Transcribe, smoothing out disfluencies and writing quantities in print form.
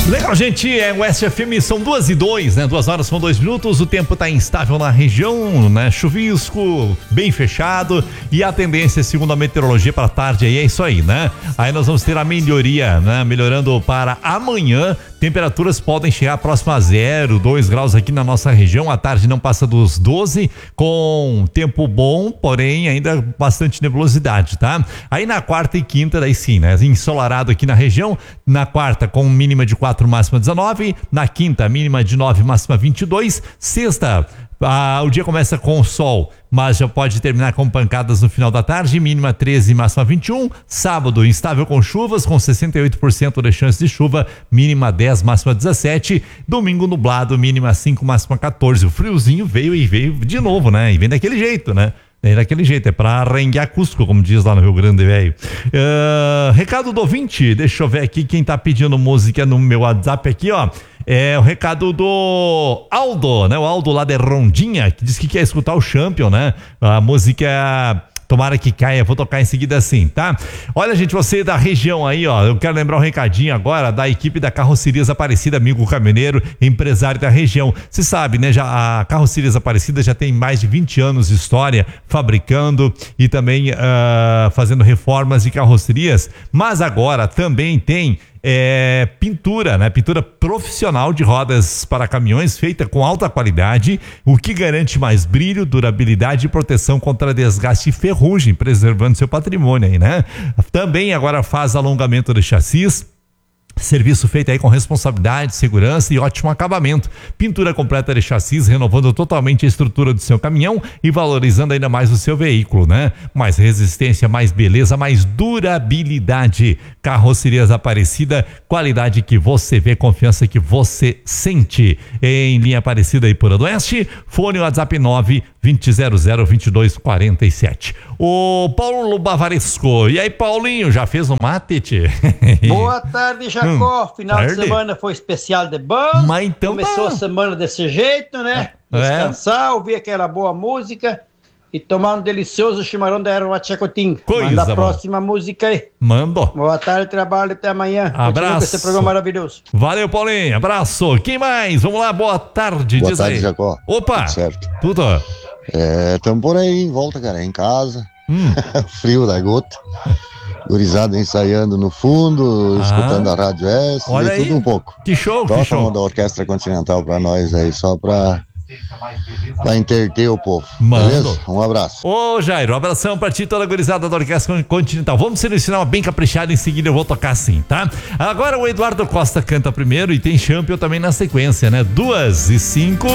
Legal, gente, é o SFM, são 2:02, né? 2 horas com 2 minutos, o tempo tá instável na região, né? Chuvisco, bem fechado, e a tendência, segundo a meteorologia, para tarde aí é isso aí, né? Aí nós vamos ter a melhoria, né? Melhorando para amanhã, temperaturas podem chegar próximo a 0, 2 graus aqui na nossa região, à tarde não passa dos 12, com tempo bom, porém ainda bastante nebulosidade, tá? Aí na quarta e quinta, daí sim, né? Ensolarado aqui na região, na quarta com mínima de 4, máxima 19, na quinta mínima de 9, máxima 22, sexta o dia começa com sol, mas já pode terminar com pancadas no final da tarde, mínima 13, máxima 21, sábado instável com chuvas, com 68% de chance de chuva, mínima 10, máxima 17, domingo nublado, mínima 5, máxima 14, o friozinho veio de novo, né, e vem daquele jeito, né. É daquele jeito, é pra arranhar Cusco, como diz lá no Rio Grande, velho. Recado do ouvinte, deixa eu ver aqui quem tá pedindo música no meu WhatsApp aqui, ó. É o recado do Aldo, né? O Aldo lá de Rondinha, que diz que quer escutar o Champion, né? A música... Tomara que caia, vou tocar em seguida assim, tá? Olha, gente, você da região aí, ó, eu quero lembrar um recadinho agora da equipe da Carrocerias Aparecida, amigo caminhoneiro, empresário da região. Você sabe, né? A Carrocerias Aparecida já tem mais de 20 anos de história fabricando e também fazendo reformas de carrocerias, mas agora também tem pintura, né? Pintura profissional de rodas para caminhões feita com alta qualidade, o que garante mais brilho, durabilidade e proteção contra desgaste e ferrugem, preservando seu patrimônio aí, né? Também agora faz alongamento de chassis, serviço feito aí com responsabilidade, segurança e ótimo acabamento. Pintura completa de chassis, renovando totalmente a estrutura do seu caminhão e valorizando ainda mais o seu veículo, né? Mais resistência, mais beleza, mais durabilidade. Carrocerias Aparecida, qualidade que você vê, confiança que você sente. Em linha Aparecida e Pura do Oeste, fone WhatsApp 9-2000-2247. O Paulo Bavaresco. E aí, Paulinho, já fez o mate, tchê? Boa tarde, Jacó. Final de semana foi especial de bom. Mas então começou a semana desse jeito, né? Descansar, ouvir aquela boa música e tomar um delicioso chimarrão da erva Chacotim. Manda a próxima música aí. Mando. Boa tarde, trabalho, até amanhã. Abraço. Com esse programa maravilhoso. Valeu, Paulinho. Abraço. Quem mais? Vamos lá, boa tarde. Boa tarde, Jacó. Opa. Tudo certo. Tudo. Tamo por aí, em volta, cara, em casa. Frio da gota. Gurizada ensaiando no fundo, escutando a Rádio S, olha tudo aí. um pouco. Que show, Toca que show. uma da Orquestra Continental pra nós aí, só pra interter o povo. Mando. Beleza? Um abraço. Ô, Jairo, um abração pra ti, toda a gurizada da Orquestra Continental. Vamos selecionar uma bem caprichada, em seguida eu vou tocar assim, tá? Agora o Eduardo Costa canta primeiro e tem Champion também na sequência, né? 2:05.